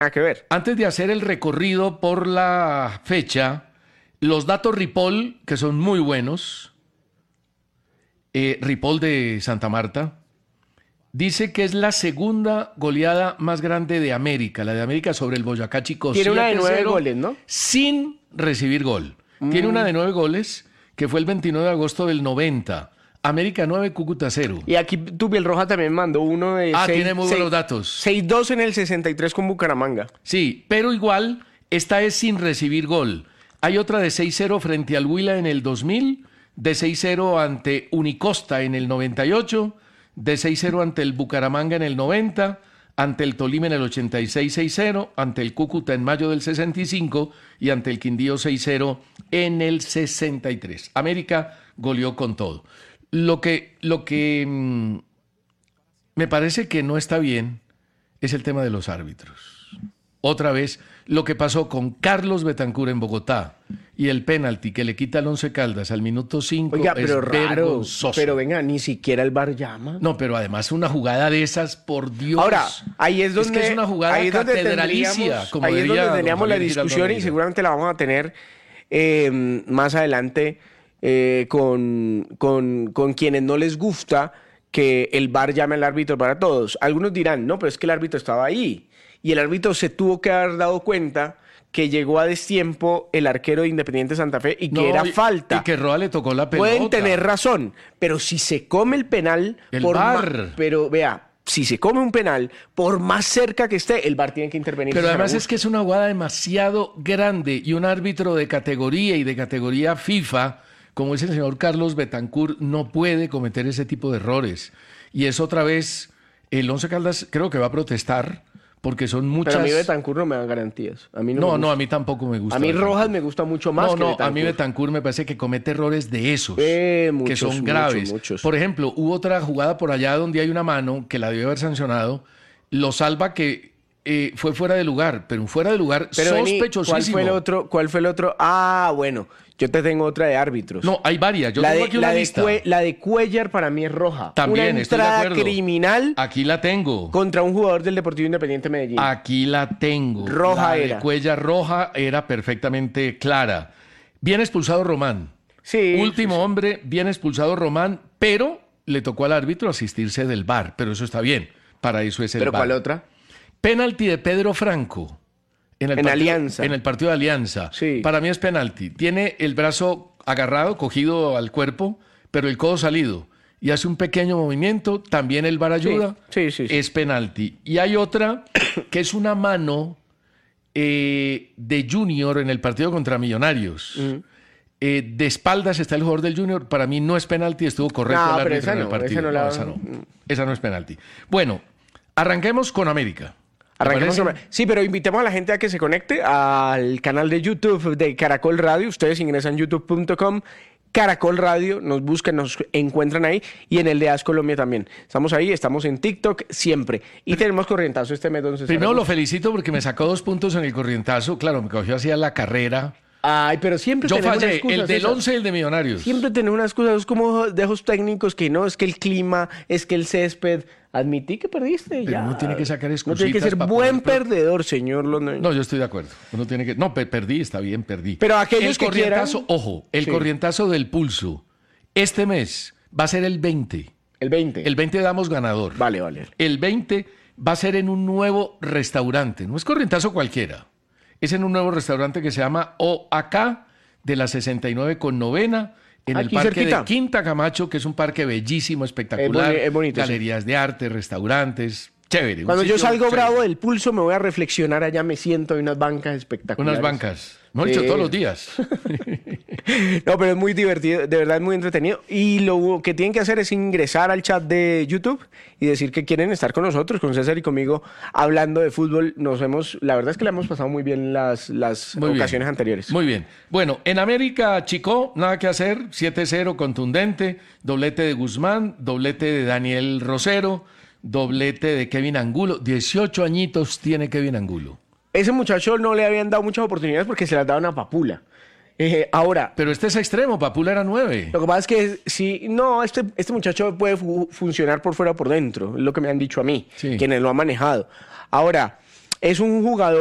Nada que ver. Antes de hacer el recorrido por la fecha, los datos Ripoll, que son muy buenos, Ripoll de Santa Marta, dice que es la segunda goleada más grande de América, la de América sobre el Boyacá Chicó. Tiene una de 9 7-0, goles, ¿no? sin recibir gol. Tiene una de 9 goles, que fue el 29 de agosto del 90. América 9, Cúcuta 0. Y aquí Tupiel Roja también mandó uno de Tiene muy buenos datos. 6-2 en el 63 con Bucaramanga. Sí, pero igual, esta es sin recibir gol. Hay otra de 6-0 frente al Huila en el 2000, de 6-0 ante Unicosta en el 98, de 6-0 ante el Bucaramanga en el 90, ante el Tolima en el 86 6-0, ante el Cúcuta en mayo del 65 y ante el Quindío 6-0 en el 63. América goleó con todo. Lo que me parece que no está bien es el tema de los árbitros. Otra vez, lo que pasó con Carlos Betancur en Bogotá y el penalti que le quita al Once Caldas al minuto 5 Oiga, es pero raro. vergonzoso. Pero venga, ni siquiera el VAR llama. No, pero además una jugada de esas, por Dios. Ahí es donde... Es que es una jugada catedralicia. Como ahí es donde diría tendríamos la Javier Giraldo discusión y Neira. seguramente la vamos a tener más adelante con quienes no les gusta que el VAR llame al árbitro para todos. Algunos dirán, no, pero es que el árbitro estaba ahí. Y el árbitro se tuvo que haber dado cuenta que llegó a destiempo el arquero de Independiente Santa Fe y que era falta. Y que Roa le tocó la pelota. Pueden tener razón, pero si se come el penal... El VAR. Pero vea, si se come un penal, por más cerca que esté, el VAR tiene que intervenir. Pero además es que es una jugada demasiado grande y un árbitro de categoría y de categoría FIFA, como es el señor Carlos Betancur, no puede cometer ese tipo de errores. Y es otra vez, el Once Caldas creo que va a protestar, porque son muchas... Pero a mí Betancur no me da garantías. A mí no, a mí tampoco me gusta. A mí Betancur. Rojas me gusta mucho más que Betancur. A mí Betancur me parece que comete errores de esos, muchos, que son graves. muchos. Por ejemplo, hubo otra jugada por allá donde hay una mano que la debió haber sancionado, lo salva que fue fuera de lugar, pero un fuera de lugar sospechosísimo. ¿Cuál fue el otro? Ah, bueno, yo te tengo otra de árbitros. No, hay varias. Yo tengo aquí una lista. La de Cuellar para mí es roja. También, una estoy de entrada acuerdo. criminal Aquí la tengo. contra un jugador del Deportivo Independiente Medellín. Aquí la tengo. Roja la era. de Cuellar roja era perfectamente clara. Bien expulsado Román. Sí. Último hombre, bien expulsado Román, pero le tocó al árbitro asistirse del VAR. Pero eso está bien. Para eso es el ¿Pero VAR. cuál otra? Penalti de Pedro Franco. Alianza. En el partido de Alianza. Sí. Para mí es penalti. Tiene el brazo agarrado, cogido al cuerpo, pero el codo salido. Y hace un pequeño movimiento. También el VAR ayuda. Sí. Es penalti. Y hay otra que es una mano de Junior en el partido contra Millonarios. De espaldas está el jugador del Junior. Para mí no es penalti. Estuvo correcto el árbitro en el partido. Esa no es penalti. Bueno, arranquemos con América. Sí, pero invitemos a la gente a que se conecte al canal de YouTube de Caracol Radio. Ustedes ingresan youtube.com, Caracol Radio, nos buscan, nos encuentran ahí, y en el de AS Colombia también. Estamos ahí, estamos en TikTok siempre. Y tenemos corrientazo este mes. Primero lo felicito porque me sacó 2 puntos en el corrientazo. Claro, me cogió hacia la carrera. Ay, pero siempre yo tenemos fallé, excusas, el del 11 y el de Millonarios. Siempre tenemos unas cosas, es como dejos técnicos que no, es que el clima, es que el césped. Admití que perdiste. Pero ya. uno tiene que sacar excusas. No tiene que ser buen perdedor, señor. No, yo estoy de acuerdo. Uno tiene que... No, perdí, está bien, perdí. Pero aquellos que quieran... Ojo, el corrientazo del pulso. Este mes va a ser el 20. El 20. El 20 damos ganador. Vale. El 20 va a ser en un nuevo restaurante. No es corrientazo cualquiera. Es en un nuevo restaurante que se llama OAK de la 69 con novena. En el parque cerquita de Quinta Camacho, que es un parque bellísimo, espectacular. Es bonito, galerías de arte, restaurantes. Chévere. Cuando yo salgo bravo del pulso, me voy a reflexionar. Allá me siento en unas bancas espectaculares. Unas bancas. No he dicho todos los días. No, pero es muy divertido, de verdad es muy entretenido. Y lo que tienen que hacer es ingresar al chat de YouTube y decir que quieren estar con nosotros, con César y conmigo, hablando de fútbol. La verdad es que la hemos pasado muy bien las ocasiones anteriores. Muy bien. Bueno, en América, Chico, nada que hacer. 7-0 contundente. Doblete de Guzmán, doblete de Daniel Rosero, doblete de Kevin Angulo. 18 añitos tiene Kevin Angulo. Ese muchacho no le habían dado muchas oportunidades porque se las daban a Papula. Ahora... Pero este es extremo, Papula era 9. Lo que pasa es que este muchacho puede funcionar por fuera o por dentro, es lo que me han dicho a mí, quienes lo han manejado. Ahora, Es un jugador